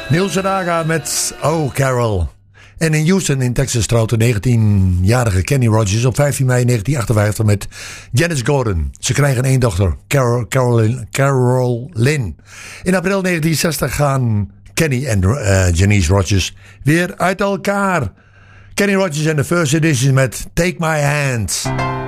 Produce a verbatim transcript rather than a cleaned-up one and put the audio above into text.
Niels Raga met Oh Carol. En in Houston in Texas trouwt de negentienjarige Kenny Rogers op vijftien mei negentien achtenvijftig met Janice Gordon. Ze krijgen één dochter, Carol, Carolyn, Carol Lynn. In april negentien zestig gaan Kenny en uh, Janice Rogers weer uit elkaar. Kenny Rogers en de First Edition met Take My Hand.